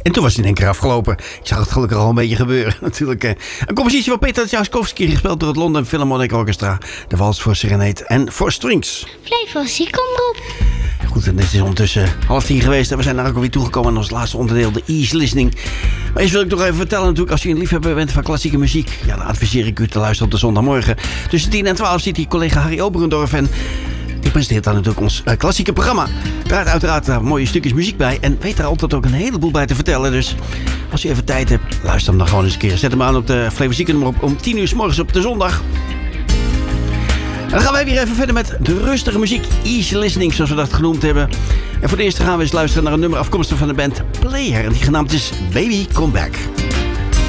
En toen was hij in één keer afgelopen. Ik zag het gelukkig al een beetje gebeuren natuurlijk. Een compositie van Peter Tchaikovsky, gespeeld door het London Philharmonic Orchestra. De Wals voor Serenade en voor Strings. Flevozie, kom erop. Goed, en het is ondertussen 9:30 geweest en we zijn daar ook alweer toegekomen aan ons laatste onderdeel, de Easy Listening. Maar eerst wil ik toch even vertellen natuurlijk, als u een liefhebber bent van klassieke muziek, ja, dan adviseer ik u te luisteren op de zondagmorgen. Tussen 10 en 12 zit hier collega Harry Oberendorf en die presenteert dan natuurlijk ons klassieke programma. Draait uiteraard daar mooie stukjes muziek bij en weet daar altijd ook een heleboel bij te vertellen. Dus als u even tijd hebt, luister hem dan gewoon eens een keer. Zet hem aan op de Flevozie nummer op om 10 uur 's morgens op de zondag. En dan gaan wij weer even verder met de rustige muziek. Easy listening, zoals we dat genoemd hebben. En voor de eerste gaan we eens luisteren naar een nummer afkomstig van de band Player. En die genaamd is Baby Come Back.